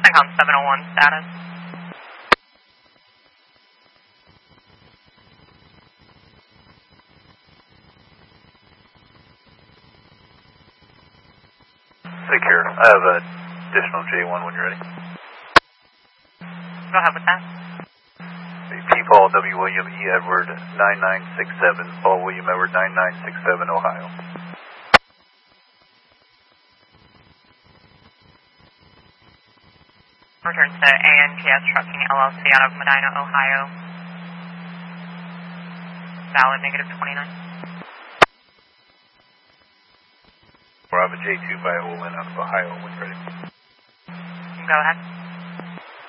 TrainCom 701 status. Secure. I have a additional J1 when you're ready. Go ahead with that. P. Paul W. William E. Edward 9967, Paul William Edward 9967, Ohio. Return to ANPS Trucking LLC out of Medina, Ohio. Valid -29. Or I have a J2 by Olin out of Ohio when you're ready. Go ahead.